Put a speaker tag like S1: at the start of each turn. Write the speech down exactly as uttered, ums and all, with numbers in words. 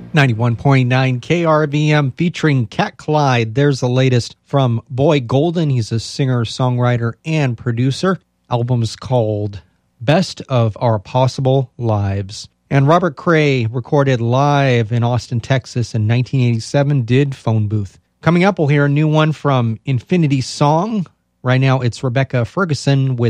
S1: ninety-one point nine K R V M featuring Cat Clyde. There's the latest from Boy Golden. He's a singer, songwriter, and producer. Album's called Best of Our Possible Lives. And Robert Cray recorded live in Austin, Texas in nineteen eighty-seven, did Phone Booth. Coming up, we'll hear a new one from Infinity Song. Right now, it's Rebecca Ferguson with